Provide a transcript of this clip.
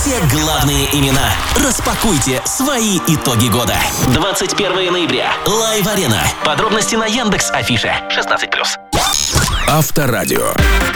Все главные имена. Распакуйте свои итоги года. 21 ноября. Лайв-арена. Подробности на Яндекс.Афише. 16+. Авторадио.